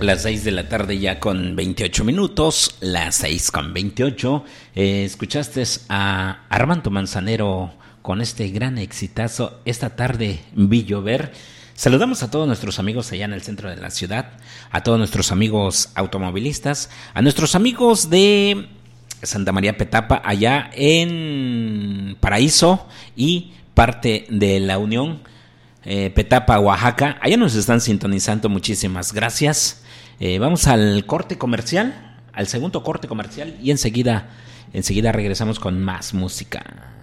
Las 6 de la tarde ya con 28 minutos, las 6 con 28. Escuchaste a Armando Manzanero con este gran exitazo. Esta tarde vi llover. Saludamos a todos nuestros amigos allá en el centro de la ciudad, a todos nuestros amigos automovilistas, a nuestros amigos de Santa María Petapa allá en Paraíso y parte de La Unión, Petapa, Oaxaca. Allá nos están sintonizando, muchísimas gracias. Vamos al corte comercial, al segundo corte comercial, y enseguida regresamos con más música.